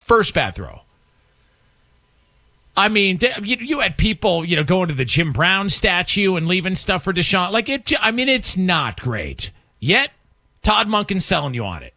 First bad throw. I mean, you had people, going to the Jim Brown statue and leaving stuff for Deshaun. It's not great. Yet, Todd Monken's selling you on it.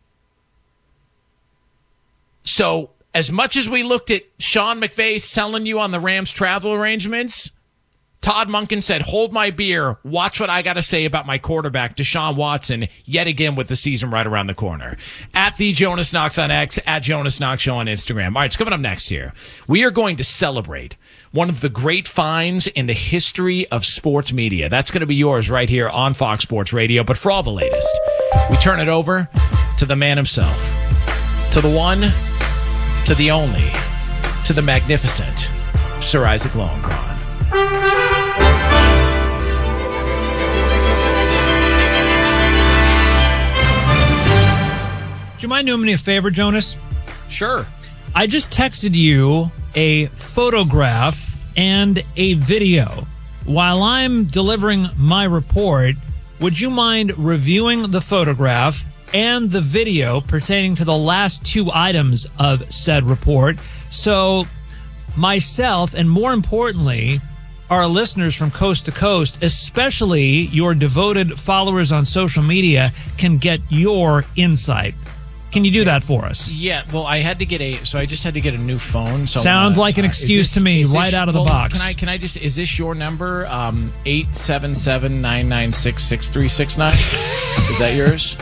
So, as much as we looked at Sean McVay selling you on the Rams travel arrangements, Todd Monken said, hold my beer, watch what I got to say about my quarterback, Deshaun Watson, yet again with the season right around the corner. At the Jonas Knox on X, at Jonas Knox Show on Instagram. All right, it's coming up next here. We are going to celebrate one of the great finds in the history of sports media. That's going to be yours right here on Fox Sports Radio. But for all the latest, we turn it over to the man himself, to the one, to the only, to the magnificent Sir Isaac Lowenkron. Do you mind doing me a favor, Jonas? Sure. I just texted you a photograph and a video. While I'm delivering my report, would you mind reviewing the photograph and the video pertaining to the last two items of said report? So myself, and more importantly, our listeners from coast to coast, especially your devoted followers on social media, can get your insight. Can you do that for us? Yeah, well, I just had to get a new phone. So sounds like an excuse to me, right out of the box. Can I just, is this your number? 877-996-6369? Is that yours?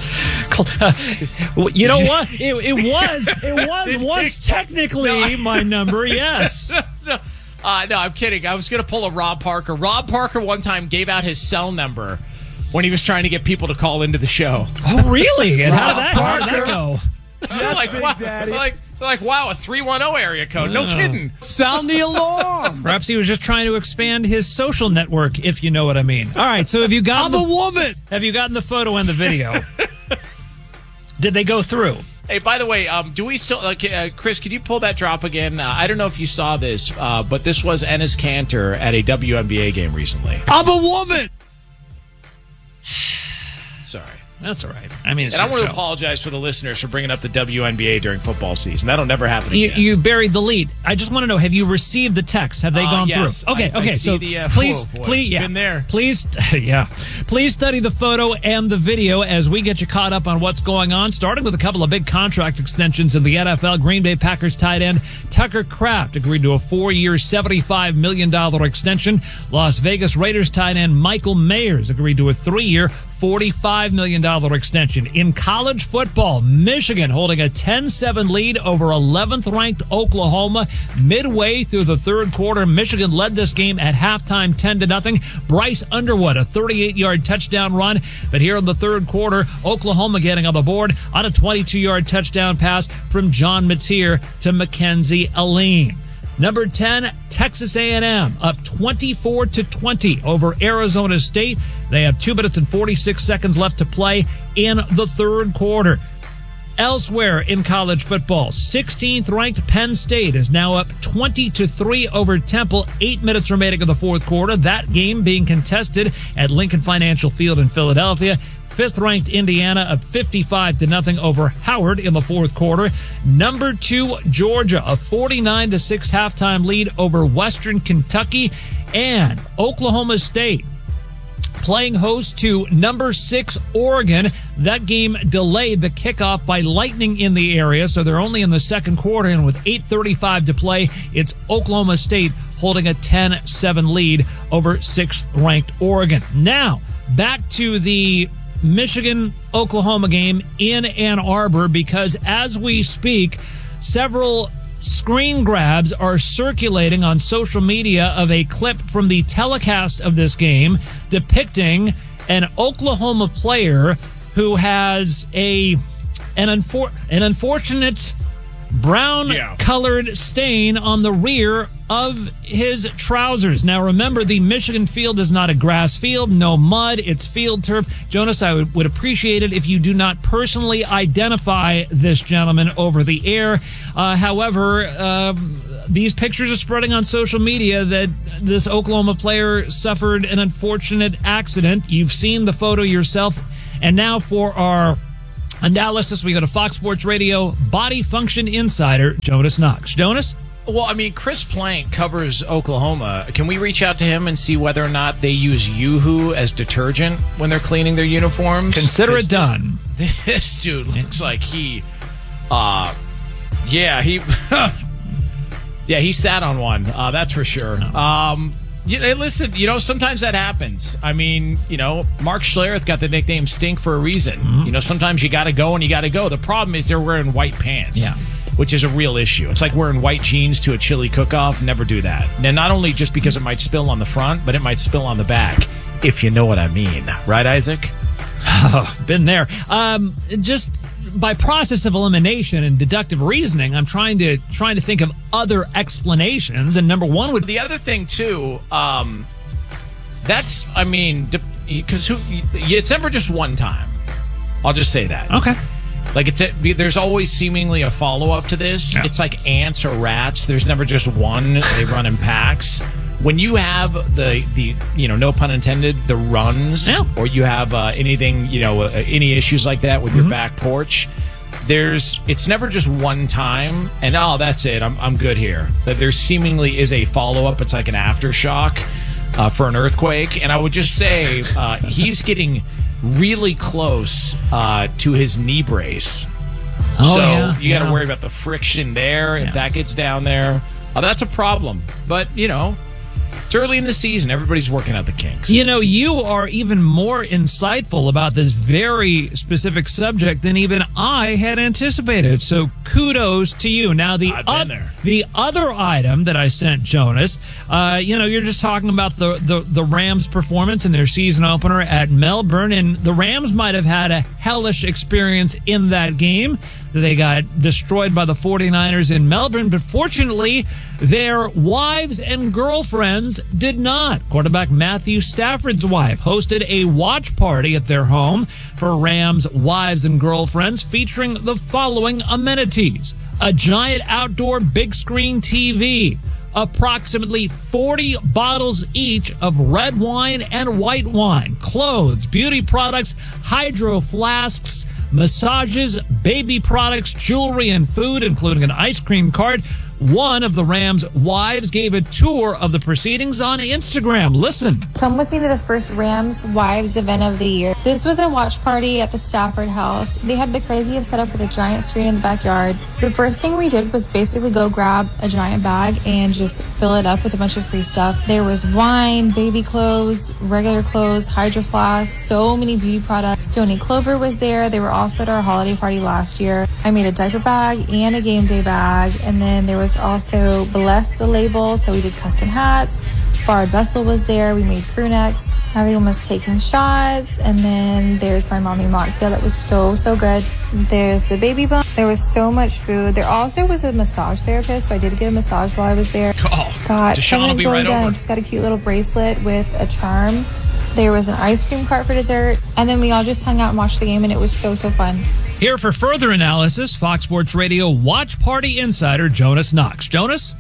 You know what? It was once technically my number, yes. No, I'm kidding. I was going to pull a Rob Parker. Rob Parker one time gave out his cell number when he was trying to get people to call into the show. Oh, really? And how did that go? They're like, wow, a 310 area code. No kidding. Sound the alarm. Perhaps he was just trying to expand his social network, if you know what I mean. All right, so have you gotten I'm a woman. Have you gotten the photo and the video? Did they go through? Hey, by the way, do we still... Chris, could you pull that drop again? I don't know if you saw this, but this was Enes Kanter at a WNBA game recently. I'm a woman. Sorry. That's all right. I mean, it's and I want to show. apologize for the listeners for bringing up the WNBA during football season. That'll never happen again. You buried the lead. I just want to know, have you received the text? Have they gone yes. through? Okay. I So please, been there. Please study the photo and the video as we get you caught up on what's going on, starting with a couple of big contract extensions in the NFL. Green Bay Packers tight end Tucker Kraft agreed to a 4-year, $75 million extension. Las Vegas Raiders tight end Michael Mayers agreed to a 3-year, $45 million extension. In college football, Michigan holding a 10-7 lead over 11th-ranked Oklahoma. Midway through the third quarter, Michigan led this game at halftime 10-0. Bryce Underwood, a 38-yard touchdown run. But here in the third quarter, Oklahoma getting on the board on a 22-yard touchdown pass from John Mateer to Mackenzie Aline. Number 10, Texas A&M, up 24-20 over Arizona State. They have 2 minutes and 46 seconds left to play in the third quarter. Elsewhere in college football, 16th-ranked Penn State is now up 20-3 over Temple. 8 minutes remaining in the fourth quarter. That game being contested at Lincoln Financial Field in Philadelphia. 5th-ranked Indiana up 55-0 over Howard in the fourth quarter. Number 2, Georgia, a 49-6 halftime lead over Western Kentucky. And Oklahoma State playing host to number 6, Oregon. That game delayed the kickoff by lightning in the area, so they're only in the second quarter, and with 8:35 to play, it's Oklahoma State holding a 10-7 lead over 6th-ranked Oregon. Now, back to the Michigan-Oklahoma game in Ann Arbor, because as we speak, several screen grabs are circulating on social media of a clip from the telecast of this game depicting an Oklahoma player who has an unfortunate brown-colored stain on the rear of his trousers. Now, remember, the Michigan field is not a grass field, no mud, it's field turf. Jonas, I would appreciate it if you do not personally identify this gentleman over the air. However, these pictures are spreading on social media that this Oklahoma player suffered an unfortunate accident. You've seen the photo yourself. And now for our Analysis, we go to Fox Sports Radio body function insider Jonas Knox. Jonas? Well, I mean, Chris Plank covers Oklahoma. Can we reach out to him and see whether or not they use Yoo-Hoo as detergent when they're cleaning their uniforms? Consider it done. This dude looks like he yeah, he sat on one. That's for sure. Listen, sometimes that happens. I mean, Mark Schlereth got the nickname Stink for a reason. Mm-hmm. Sometimes you got to go and you got to go. The problem is they're wearing white pants, which is a real issue. It's like wearing white jeans to a chili cook-off. Never do that. And not only just because it might spill on the front, but it might spill on the back, if you know what I mean. Right, Isaac? Been there. Just by process of elimination and deductive reasoning, I'm trying to think of other explanations. And number one would the other thing too. Because it's never just one time. I'll just say that. Okay. Like there's always seemingly a follow-up to this. Yeah. It's like ants or rats. There's never just one. They run in packs. When you have the no pun intended, the runs, or you have anything, any issues like that with your back porch, it's never just one time and that's it. I'm good here. That there seemingly is a follow-up. It's like an aftershock for an earthquake. And I would just say he's getting really close to his knee brace. You got to worry about the friction there. If that gets down there, that's a problem. But, it's early in the season. Everybody's working out the kinks. You are even more insightful about this very specific subject than even I had anticipated. So kudos to you. Now, the other item that I sent Jonas, you're just talking about the Rams' performance in their season opener at Melbourne, and the Rams might have had a hellish experience in that game. They got destroyed by the 49ers in Melbourne, but fortunately, their wives and girlfriends did not. Quarterback Matthew Stafford's wife hosted a watch party at their home for Rams' wives and girlfriends featuring the following amenities: a giant outdoor big screen TV, approximately 40 bottles each of red wine and white wine, clothes, beauty products, hydro flasks, massages, baby products, jewelry, and food, including an ice cream cart. One of the Rams' wives gave a tour of the proceedings on Instagram. Listen. Come with me to the first Rams Wives event of the year. This was a watch party at the Stafford house. They had the craziest setup with a giant screen in the backyard. The first thing we did was basically go grab a giant bag and just fill it up with a bunch of free stuff. There was wine, baby clothes, regular clothes, hydro flasks, so many beauty products. Stoney Clover was there. They were also at our holiday party last year. I made a diaper bag and a game day bag, and then there was also Bless the Label, so we did custom hats. Bard Vessel was there. We made crew necks. Everyone was taking shots. And then there's my mommy mocktail that was so good. There's the baby bun. There was so much food. There also was a massage therapist, so I did get a massage while I was there. Deshaun will be right over. I just got a cute little bracelet with a charm. There was an ice cream cart for dessert. And then we all just hung out and watched the game, and it was so fun. Here for further analysis, Fox Sports Radio watch party insider Jonas Knox. Jonas?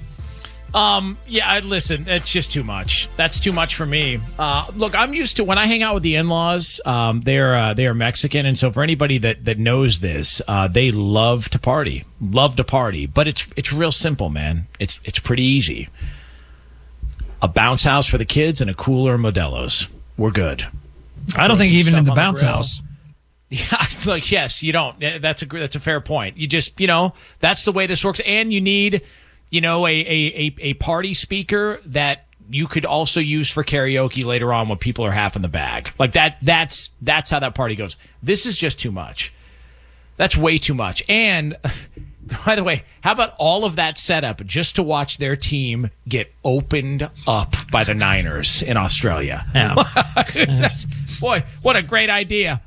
Listen, it's just too much. That's too much for me. Look, I'm used to when I hang out with the in-laws, they are Mexican. And so for anybody that knows this, they love to party, but it's real simple, man. It's pretty easy. A bounce house for the kids and a cooler and Modelo's. We're good. I don't think even in the bounce house. Yeah, yes, you don't. That's a fair point. You just, that's the way this works. And you need, a party speaker that you could also use for karaoke later on when people are half in the bag. Like that's how that party goes. This is just too much. That's way too much. And by the way, how about all of that setup just to watch their team get opened up by the Niners in Australia? Yeah. Boy, what a great idea.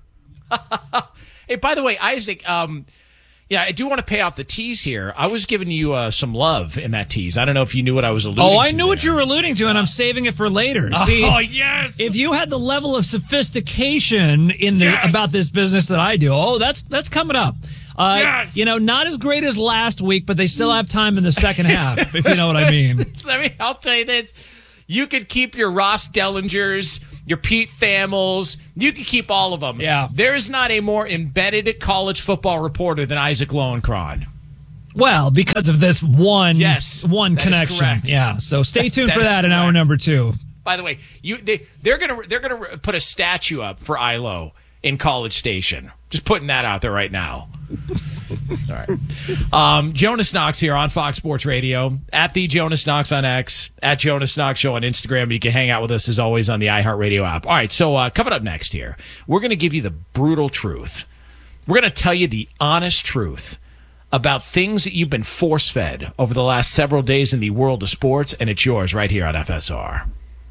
Hey, by the way, Isaac, I do want to pay off the tease here. I was giving you some love in that tease. I don't know if you knew what I was alluding to. Oh, I knew what you were alluding to, and I'm saving it for later. See, yes. If you had the level of sophistication about this business that I do, that's coming up. Yes. Not as great as last week, but they still have time in the second half, if you know what I mean. I'll tell you this. You could keep your Ross Dellingers your Pete Thamels. You can keep all of them. Yeah. There's not a more embedded college football reporter than Isaac Lowenkron. Well, because of this one connection. Correct. Yeah. So stay tuned for is that in hour number 2. By the way, they're gonna put a statue up for ILO in College Station. Just putting that out there right now. All right. Jonas Knox here on Fox Sports Radio, at the Jonas Knox on X, at Jonas Knox Show on Instagram. You can hang out with us as always on the iHeartRadio app. All right, so coming up next here, we're going to give you the brutal truth. We're going to tell you the honest truth about things that you've been force-fed over the last several days in the world of sports, and it's yours right here on FSR.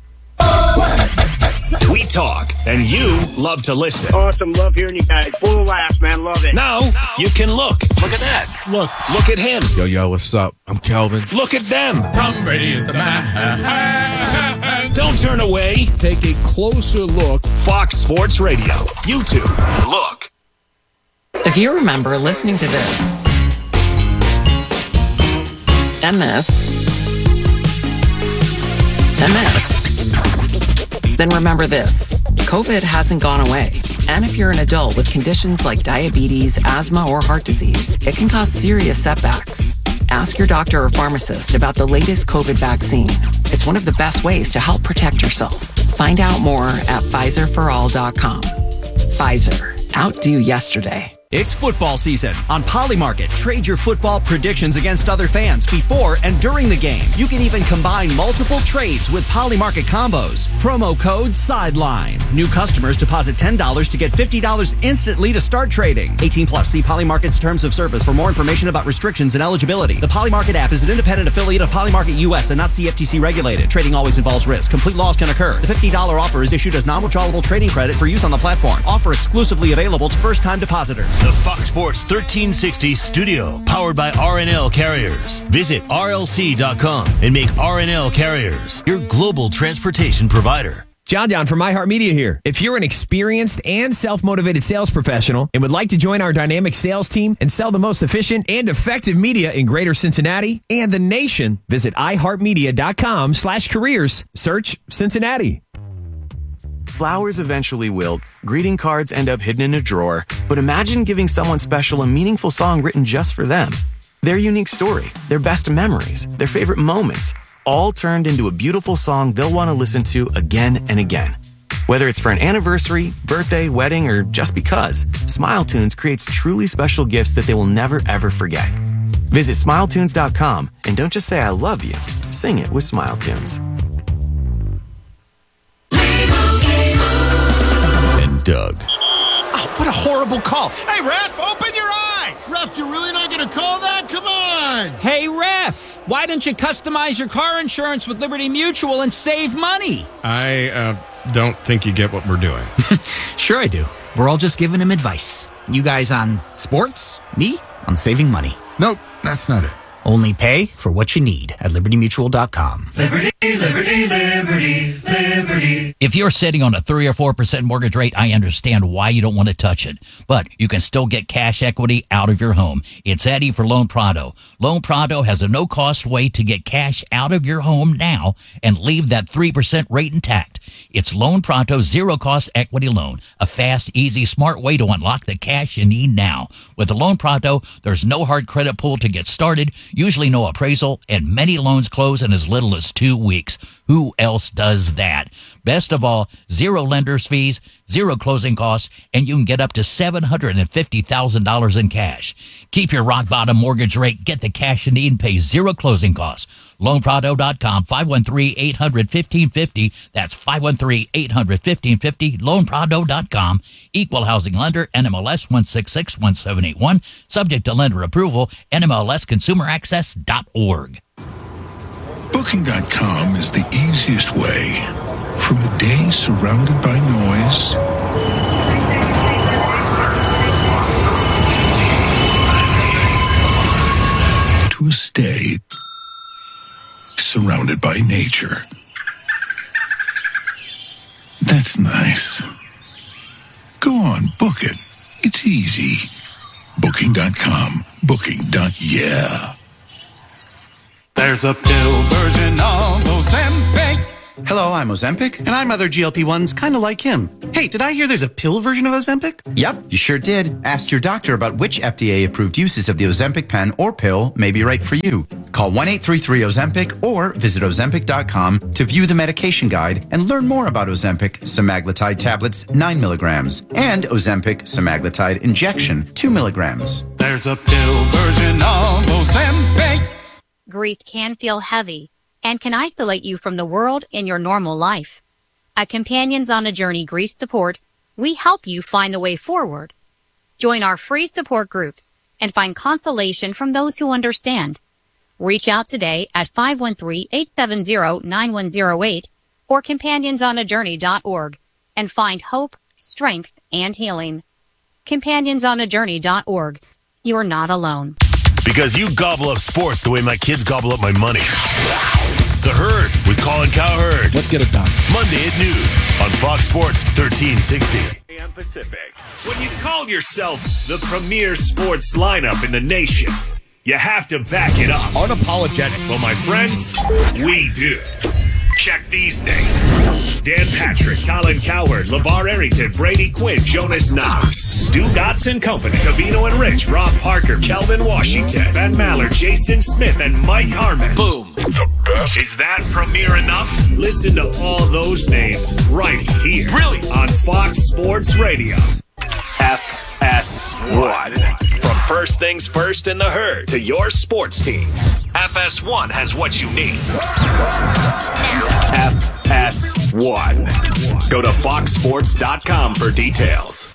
We talk, and you love to listen. Awesome. Love hearing you guys. Full of laughs, man. Love it. Now, you can look. Look at that. Look at him. Yo, what's up? I'm Kelvin. Look at them. Tom Brady is the man. Don't turn away. Take a closer look. Fox Sports Radio. YouTube. Look. If you remember listening to this, and this, and this, then remember this. COVID hasn't gone away. And if you're an adult with conditions like diabetes, asthma, or heart disease, it can cause serious setbacks. Ask your doctor or pharmacist about the latest COVID vaccine. It's one of the best ways to help protect yourself. Find out more at PfizerForAll.com. Pfizer. Outdo yesterday. It's football season. On Polymarket, trade your football predictions against other fans before and during the game. You can even combine multiple trades with Polymarket combos. Promo code SIDELINE. New customers deposit $10 to get $50 instantly to start trading. 18 plus. See Polymarket's terms of service for more information about restrictions and eligibility. The Polymarket app is an independent affiliate of Polymarket US and not CFTC regulated. Trading always involves risk. Complete loss can occur. The $50 offer is issued as non-withdrawable trading credit for use on the platform. Offer exclusively available to first-time depositors. The Fox Sports 1360 studio, powered by RNL Carriers. Visit RLC.com and make RNL Carriers your global transportation provider. John from iHeartMedia here. If you're an experienced and self-motivated sales professional and would like to join our dynamic sales team and sell the most efficient and effective media in greater Cincinnati and the nation, visit iHeartMedia.com/careers. Search Cincinnati. Flowers eventually wilt, greeting cards end up hidden in a drawer, but imagine giving someone special a meaningful song written just for them. Their unique story, their best memories, their favorite moments, all turned into a beautiful song they'll want to listen to again and again. Whether it's for an anniversary, birthday, wedding, or just because, SmileTunes creates truly special gifts that they will never ever forget. Visit SmileTunes.com and don't just say I love you, sing it with SmileTunes. Doug. Oh, what a horrible call. Hey, ref, open your eyes. Ref, you're really not going to call that? Come on. Hey, ref, why don't you customize your car insurance with Liberty Mutual and save money? I don't think you get what we're doing. Sure I do. We're all just giving him advice. You guys on sports, me on saving money. Nope, that's not it. Only pay for what you need at LibertyMutual.com. Liberty, liberty, liberty, liberty. If you're sitting on a 3 or 4% mortgage rate, I understand why you don't want to touch it. But you can still get cash equity out of your home. It's Eddie for Loan Prado. Loan Prado has a no-cost way to get cash out of your home now and leave that 3% rate intact. It's Loan Prado's zero-cost equity loan, a fast, easy, smart way to unlock the cash you need now. With Loan Prado, there's no hard credit pull to get started, usually no appraisal, and many loans close in as little as 2 weeks. Who else does that? Best of all, zero lender's fees, zero closing costs, and you can get up to $750,000 in cash. Keep your rock-bottom mortgage rate, get the cash you need, and pay zero closing costs. LoanPrado.com, 513-800-1550. That's 513-800-1550. LoanPrado.com. Equal housing lender, NMLS 1661781. Subject to lender approval, NMLSConsumerAccess.org. Booking.com is the easiest way. From a day surrounded by noise to a stay surrounded by nature. That's nice. Go on, book it. It's easy. Booking.com. Booking.yeah. There's a pill version of Ozempic. Hello, I'm Ozempic. And I'm other GLP-1s kind of like him. Hey, did I hear there's a pill version of Ozempic? Yep, you sure did. Ask your doctor about which FDA-approved uses of the Ozempic pen or pill may be right for you. Call 1-833-OZEMPIC or visit Ozempic.com to view the medication guide and learn more about Ozempic semaglutide tablets 9 milligrams and Ozempic semaglutide injection 2 milligrams. There's a pill version of Ozempic. Grief can feel heavy and can isolate you from the world in your normal life. At Companions on a Journey Grief Support, we help you find a way forward. Join our free support groups and find consolation from those who understand. Reach out today at 513-870-9108 or companionsonAjourney.org and find hope, strength, and healing. CompanionsonAjourney.org. You're not alone. Because you gobble up sports the way my kids gobble up my money. The Herd with Colin Cowherd. Let's get it done. Monday at noon on Fox Sports 1360. AM Pacific. When you call yourself the premier sports lineup in the nation, you have to back it up. Unapologetic. Well, my friends, we do. Check these names. Dan Patrick, Colin Cowherd, LeVar Arrington, Brady Quinn, Jonas Knox, Stu Dotson Company, Cavino and Rich, Rob Parker, Kelvin Washington, Ben Maller, Jason Smith, and Mike Harmon. Boom. The best. Is that premier enough? Listen to all those names right here. Really? On Fox Sports Radio. FS1. From First Things First in the Herd to your sports teams, FS1 has what you need. FS1. Go to foxsports.com for details.